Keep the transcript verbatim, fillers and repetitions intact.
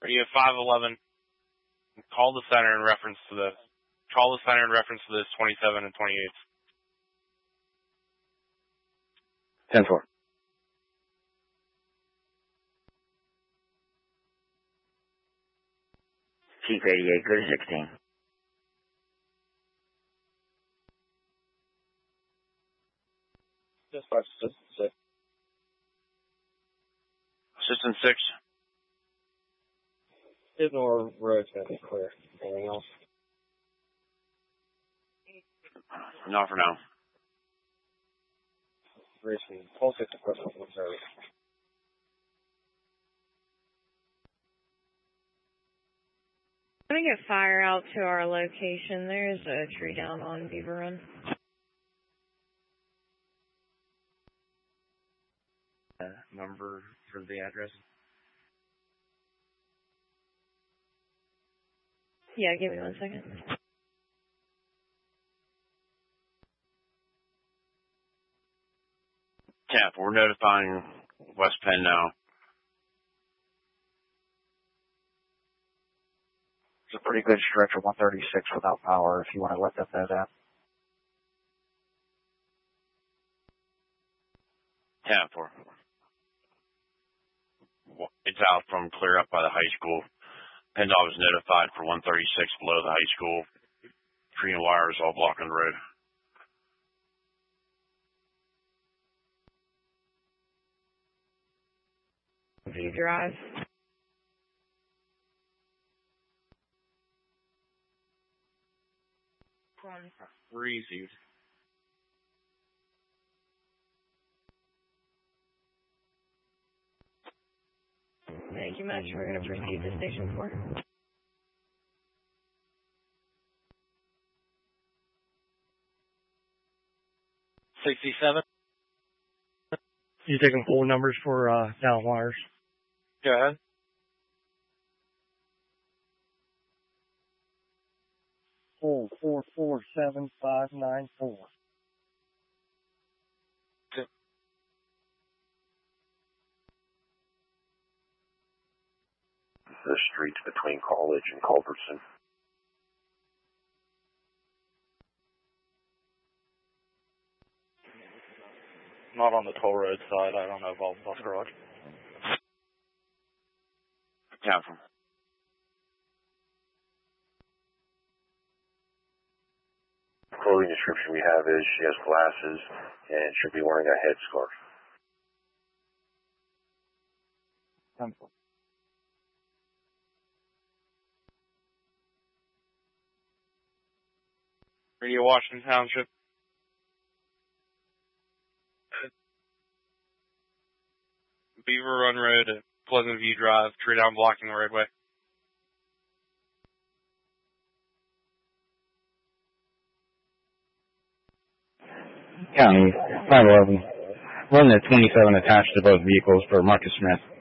Radio five eleven, call the center in reference to this. Call the center in reference to this twenty-seven and twenty-eight. ten four. Chief eighty-eight, go to sixteen. Dispatch assistant six. Assistant six. Ignore road's gonna be clear. Anything else? Not for now. Racing, pulse six equipment observed. I'm going to get fire out to our location. There's a tree down on Beaver Run. Uh, number for the address? Yeah, give me one second. Tap, we're notifying West Penn now. It's a pretty good stretch of one thirty-six without power if you want to let them know that. Tap four. It's out from clear up by the high school. PennDOT was notified for one thirty-six below the high school. Tree and wires all blocking the road. View Drive. Received. Thank you much. We're going to proceed to station four. sixty-seven. You taking full numbers for uh, down wires? Go ahead. Four four four seven five nine four. The streets between College and Culbertson. Not on the toll road side. I don't know about bus garage. Tap from. Clothing description we have is she has glasses and should be wearing a headscarf. Radio Washington Township. Beaver Run Road at Pleasant View Drive, tree down blocking the roadway. County five eleven. Run the twenty-seven attached to both vehicles for Marcus Smith.